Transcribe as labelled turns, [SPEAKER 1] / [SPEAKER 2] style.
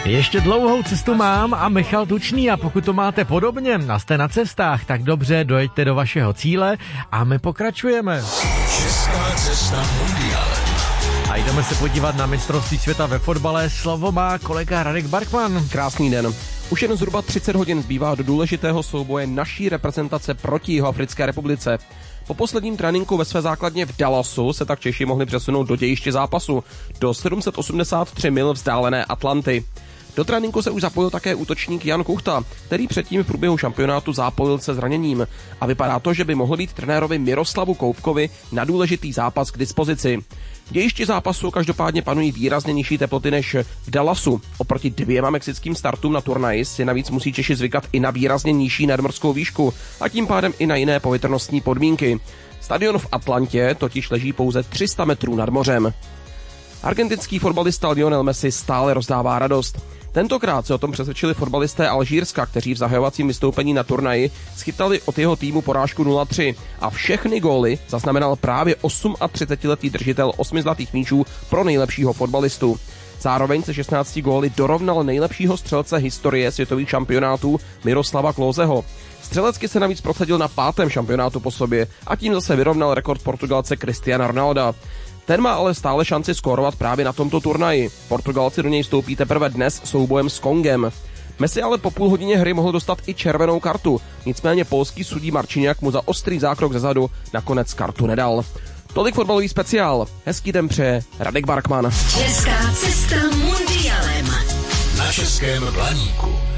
[SPEAKER 1] Ještě dlouhou cestu mám a Michal Tučný a pokud to máte podobně a jste na cestách, tak dobře, dojeďte do vašeho cíle a my pokračujeme.
[SPEAKER 2] Česká cesta mundiálem.
[SPEAKER 1] A jdeme se podívat na mistrovství světa ve fotbale. Slovo má kolega Radek Barkman.
[SPEAKER 3] Krásný den. Už jen zhruba 30 hodin zbývá do důležitého souboje naší reprezentace proti Jihoafrické republice. Po posledním tréninku ve své základně v Dallasu se tak Češi mohli přesunout do dějiště zápasu, do 783 mil vzdálené Atlanty. Do tréninku se už zapojil také útočník Jan Kuchta, který předtím v průběhu šampionátu zápojil se zraněním. A vypadá to, že by mohl být trenérovi Miroslavu Koupkovi na důležitý zápas k dispozici. V dějišti zápasu každopádně panují výrazně nižší teploty než v Dallasu. Oproti 2 mexickým startům na turnaji si navíc musí Češi zvykat i na výrazně nižší nadmořskou výšku a tím pádem i na jiné povětrnostní podmínky. Stadion v Atlantě totiž leží pouze 300 metrů nad mořem. Argentinský fotbalista Lionel Messi stále rozdává radost. Tentokrát se o tom přesvědčili fotbalisté Alžírska, kteří v zahajovacím vystoupení na turnaji schytali od jeho týmu porážku 0-3 a všechny góly zaznamenal právě 38letý držitel 8 zlatých míčů pro nejlepšího fotbalistu. Zároveň se 16 góly dorovnal nejlepšího střelce historie světových šampionátů Miroslava Klóseho. Střelecky se navíc prosadil na 5. šampionátu po sobě a tím zase vyrovnal rekord Portugalce Cristiana Ronalda. Ten má ale stále šanci skórovat právě na tomto turnaji. Portugalci do něj vstoupí teprve dnes soubojem s Kongem. Messi ale po půl hodině hry mohl dostat i červenou kartu, nicméně polský sudí Marčiniak mu za ostrý zákrok zezadu nakonec kartu nedal. Tolik fotbalový speciál. Hezký den přeje Radek Barkman.
[SPEAKER 4] Česká cesta mundialem.
[SPEAKER 2] Na Českém Blaníku.